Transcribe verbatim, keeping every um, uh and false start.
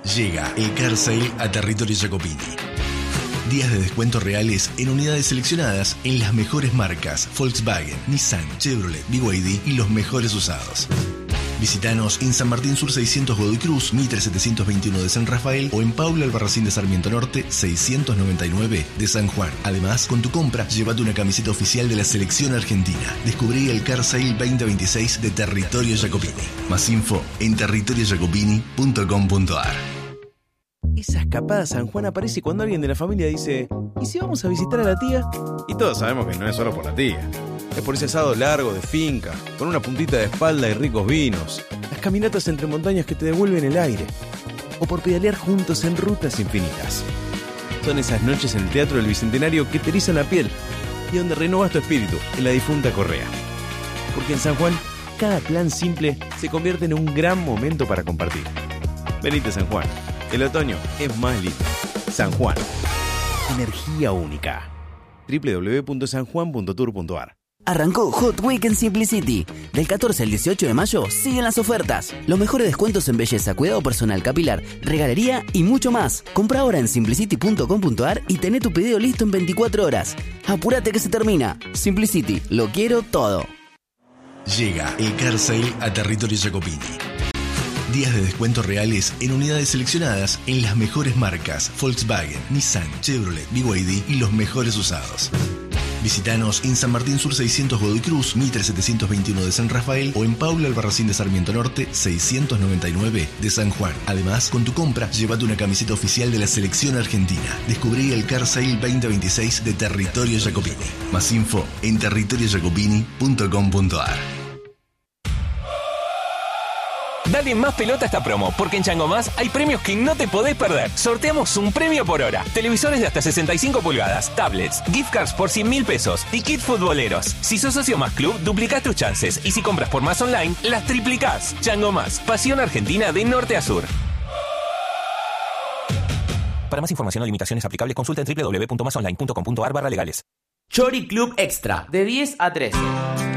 Llega el Car Sale a Territorio Jacopini. Días de descuentos reales en unidades seleccionadas en las mejores marcas Volkswagen, Nissan, Chevrolet, B Y D y los mejores usados. Visítanos en San Martín Sur seiscientos Godoy Cruz, Mitre setecientos veintiuno de San Rafael o en Paula Albarracín de Sarmiento Norte seiscientos noventa y nueve de San Juan. Además, con tu compra, llévate una camiseta oficial de la selección argentina. Descubrí el Car Sale veinte veintiséis de Territorio Jacopini. Más info en territorio jacopini punto com punto a r. Esa escapada a San Juan aparece cuando alguien de la familia dice: ¿y si vamos a visitar a la tía? Y todos sabemos que no es solo por la tía. Es por ese asado largo de finca, con una puntita de espalda y ricos vinos. Las caminatas entre montañas que te devuelven el aire. O por pedalear juntos en rutas infinitas. Son esas noches en el Teatro del Bicentenario que te erizan la piel y donde renovas tu espíritu en la difunta Correa. Porque en San Juan, cada plan simple se convierte en un gran momento para compartir. Venite a San Juan. El otoño es más lindo. San Juan. Energía única. doble u doble u doble u punto san juan punto tour punto a r. Arrancó Hot Week en Simplicity. Del catorce al dieciocho de mayo siguen las ofertas. Los mejores descuentos en belleza, cuidado personal, capilar, regalería y mucho más. Compra ahora en simplicity punto com punto a r y tené tu pedido listo en veinticuatro horas. Apúrate que se termina. Simplicity, lo quiero todo. Llega el Car Sale a Territorio Jacopini. Días de descuentos reales en unidades seleccionadas en las mejores marcas Volkswagen, Nissan, Chevrolet, B Y D y los mejores usados. Visítanos en San Martín Sur seiscientos Godoy Cruz, Mitre setecientos veintiuno de San Rafael o en Paula Albarracín de Sarmiento Norte seiscientos noventa y nueve de San Juan. Además, con tu compra, llévate una camiseta oficial de la selección argentina. Descubrí el Car Sale veinte veintiséis de Territorio Jacopini. Más info en territorio jacopini punto com punto a r. Dale más pelota a esta promo, porque en Chango Más hay premios que no te podés perder. Sorteamos un premio por hora. Televisores de hasta sesenta y cinco pulgadas, tablets, gift cards por cien mil pesos y kit futboleros. Si sos socio Más Club, duplicás tus chances. Y si compras por Más Online, las triplicás. Chango Más, pasión argentina de norte a sur. Para más información o limitaciones aplicables, consulta en doble u doble u doble u punto más online punto com punto a r barra legales. Chori Club Extra, de diez a trece.